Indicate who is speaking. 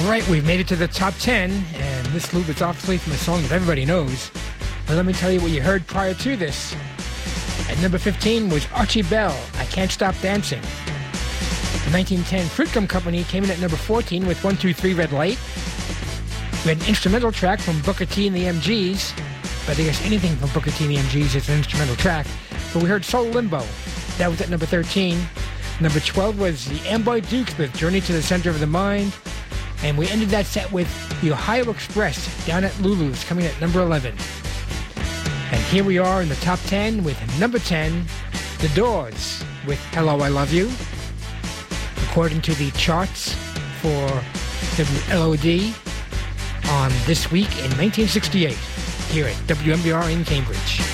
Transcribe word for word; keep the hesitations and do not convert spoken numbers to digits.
Speaker 1: right, we've made it to the top ten, and this loop is obviously from a song that everybody knows. But let me tell you what you heard prior to this. At number fifteen was Archie Bell, I Can't Stop Dancing. The nineteen ten Fruit Gum Company came in at number fourteen with one two three Red Light. We had an instrumental track from Booker T and the M Gs, but I guess anything from Booker T and the M Gs is an instrumental track. But we heard Soul Limbo. That was at number thirteen. Number twelve was the Amboy Dukes with Journey to the Center of the Mind. And we ended that set with the Ohio Express down at Lulu's coming at number eleven. And here we are in the top ten with number ten, The Doors with Hello, I Love You. According to the charts for W L O D on This Week in nineteen sixty-eight here at W M B R in Cambridge.